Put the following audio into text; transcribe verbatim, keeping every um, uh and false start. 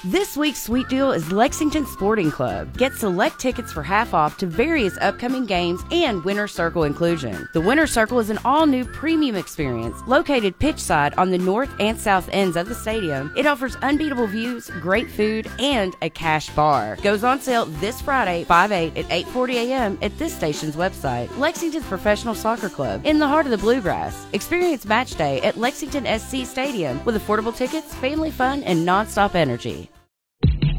This week's sweet deal is Lexington Sporting Club. Get select tickets for half off to various upcoming games and Winter Circle inclusion. The Winter Circle is an all-new premium experience located pitchside on the north and south ends of the stadium. It offers unbeatable views, great food, and a cash bar. Goes on sale this Friday, five eight at eight forty a.m. at this station's website. Lexington's Professional Soccer Club in the heart of the Bluegrass. Experience match day at Lexington S C Stadium with affordable tickets, family fun, and nonstop energy.